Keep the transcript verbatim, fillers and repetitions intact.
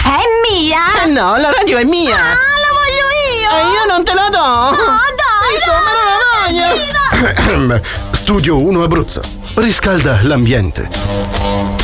È mia? Eh no, la radio è mia! Ah, la voglio io! E io non te la do! No, dai! Insomma, non la voglio! Studio uno Abruzzo. Riscalda l'ambiente.